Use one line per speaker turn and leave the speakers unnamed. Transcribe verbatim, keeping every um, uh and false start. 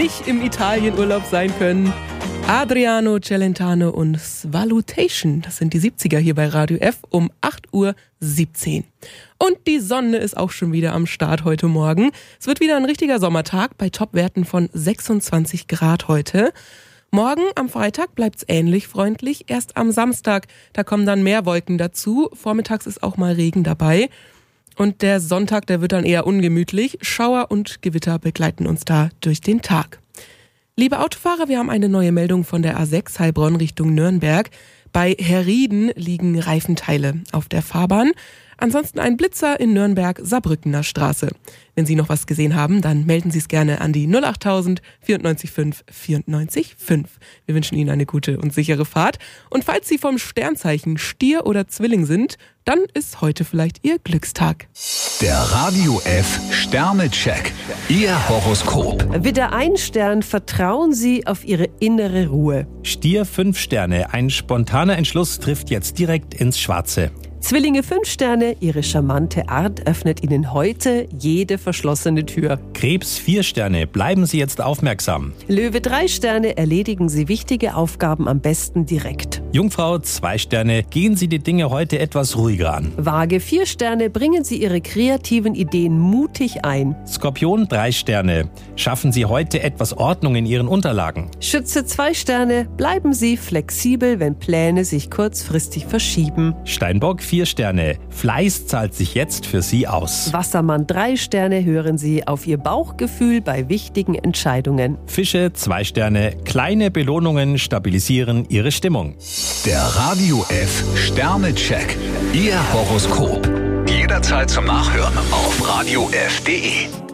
nicht im Italienurlaub sein können. Adriano Celentano und Svalutation, das sind die siebziger hier bei Radio F um acht Uhr siebzehn. Und die Sonne ist auch schon wieder am Start heute Morgen. Es wird wieder ein richtiger Sommertag bei Topwerten von sechsundzwanzig Grad heute. Morgen am Freitag bleibt's ähnlich freundlich. Erst am Samstag, da kommen dann mehr Wolken dazu. Vormittags ist auch mal Regen dabei. Und der Sonntag, der wird dann eher ungemütlich. Schauer und Gewitter begleiten uns da durch den Tag. Liebe Autofahrer, wir haben eine neue Meldung von der A sechs Heilbronn Richtung Nürnberg. Bei Herrieden liegen Reifenteile auf der Fahrbahn. Ansonsten ein Blitzer in Nürnberg-Saarbrückener Straße. Wenn Sie noch was gesehen haben, dann melden Sie es gerne an die null achttausend vierundneunzig fünf vierundneunzig fünf. Wir wünschen Ihnen eine gute und sichere Fahrt. Und falls Sie vom Sternzeichen Stier oder Zwilling sind, dann ist heute vielleicht Ihr Glückstag.
Der Radio F Sternecheck. Ihr Horoskop.
Widder ein Stern, vertrauen Sie auf Ihre innere Ruhe.
Stier fünf Sterne, ein spontaner Entschluss trifft jetzt direkt ins Schwarze.
Zwillinge fünf Sterne, Ihre charmante Art öffnet Ihnen heute jede verschlossene Tür.
Krebs vier Sterne, bleiben Sie jetzt aufmerksam.
Löwe drei Sterne, erledigen Sie wichtige Aufgaben am besten direkt.
Jungfrau zwei Sterne, gehen Sie die Dinge heute etwas ruhiger an.
Waage vier Sterne, bringen Sie Ihre kreativen Ideen mutig ein.
Skorpion drei Sterne, schaffen Sie heute etwas Ordnung in Ihren Unterlagen.
Schütze zwei Sterne, bleiben Sie flexibel, wenn Pläne sich kurzfristig verschieben.
Steinbock vier Sterne, Fleiß zahlt sich jetzt für Sie aus.
Wassermann drei Sterne, hören Sie auf Ihr Bauchgefühl bei wichtigen Entscheidungen.
Fische zwei Sterne, kleine Belohnungen stabilisieren Ihre Stimmung.
Der Radio F Sternecheck. Ihr Horoskop. Jederzeit zum Nachhören auf radio f punkt de.